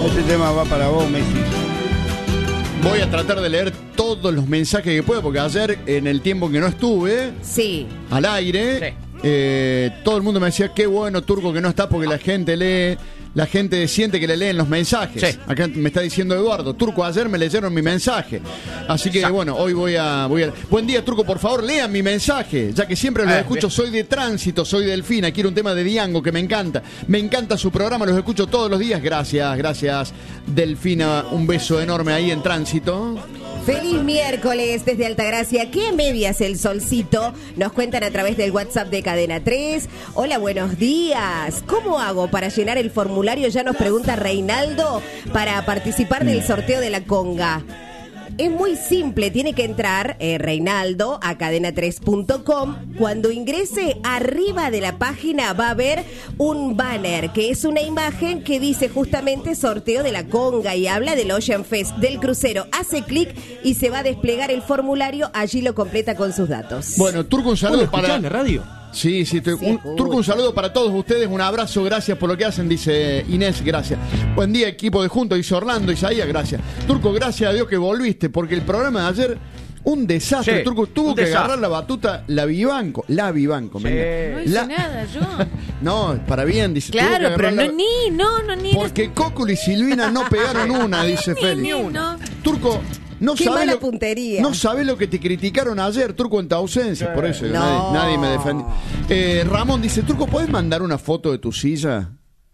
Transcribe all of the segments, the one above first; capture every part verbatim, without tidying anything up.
Este tema va para vos, Messi. Voy a tratar de leer todos los mensajes que pueda, porque ayer, en el tiempo que no estuve Sí. al aire, Sí. eh, todo el mundo me decía, qué bueno, Turco, que no está, porque la gente lee, la gente siente que le leen los mensajes. Sí. Acá me está diciendo Eduardo, Turco, ayer me leyeron mi mensaje. Así que, Exacto. bueno, hoy voy a, voy a... Buen día, Turco, por favor, lean mi mensaje, ya que siempre los Eh, escucho. bien. Soy de Tránsito, soy Delfina, quiero un tema de Diango que me encanta. Me encanta su programa, los escucho todos los días. Gracias, gracias, Delfina. Un beso enorme ahí en Tránsito. Feliz miércoles desde Altagracia. ¿Qué medias el solcito? Nos cuentan a través del WhatsApp de Cadena tres. Hola, buenos días. ¿Cómo hago para llenar el formulario? Ya nos pregunta Reinaldo para participar del sorteo de la conga. Es muy simple, tiene que entrar eh, Reinaldo a cadena tres punto com. Cuando ingrese, arriba de la página va a haber un banner, que es una imagen que dice justamente sorteo de la conga y habla del Ocean Fest, del crucero. Hace clic y se va a desplegar el formulario, allí lo completa con sus datos. Bueno, Turco, un ¿Puedo saludo escuchar para... en la radio? Sí, sí, estoy- Sí, un, escucha. Turco, un saludo para todos ustedes, un abrazo, gracias por lo que hacen, dice Inés, gracias. Buen día, equipo de Juntos, dice Orlando, Isaías, gracias. Turco, gracias a Dios que volviste, porque el programa de ayer, un desastre. Sí, Turco tuvo un que desastre. agarrar la batuta, la Vivanco, la Vivanco, Sí. venga. No hice La- nada yo. No, para bien, dice. tuvo que Claro, pero agarrar no la- ni, no, no, ni. Porque Cóculo y Silvina no pegaron una, dice ni, Félix. ni, no. Turco, no Qué sabe mala lo, puntería. no sabe lo que te criticaron ayer, Turco, en tu ausencia. Por eso No. nadie, nadie me defendió. Eh, Ramón dice, Turco, ¿podés mandar una foto de tu silla?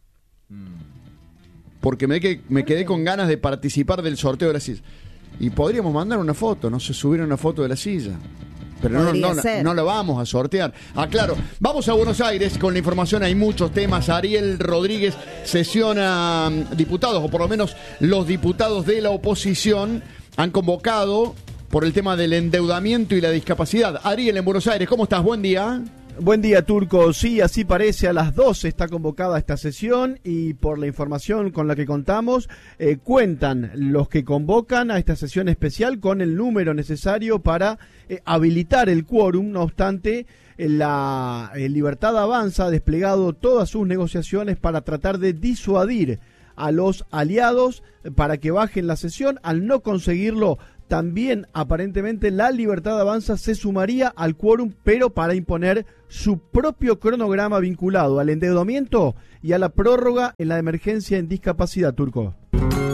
Porque me, que- me quedé con ganas de participar del sorteo de la silla. Y podríamos mandar una foto, no sé, subir una foto de la silla. Pero no, Podría no, no, ser. no la vamos a sortear. Ah, claro, vamos a Buenos Aires con la información, hay muchos temas. Ariel Rodríguez sesiona mm, diputados, o por lo menos los diputados de la oposición han convocado por el tema del endeudamiento y la discapacidad. Ariel, en Buenos Aires, ¿cómo estás? Buen día. Buen día, Turco. Sí, así parece, a las doce está convocada esta sesión y por la información con la que contamos, eh, cuentan los que convocan a esta sesión especial con el número necesario para eh, habilitar el quórum. No obstante, eh, la eh, Libertad Avanza ha desplegado todas sus negociaciones para tratar de disuadir a los aliados eh, para que bajen la sesión. Al no conseguirlo, también aparentemente la Libertad Avanza se sumaría al quórum, pero para imponer su propio cronograma vinculado al endeudamiento y a la prórroga en la emergencia en discapacidad, Turco.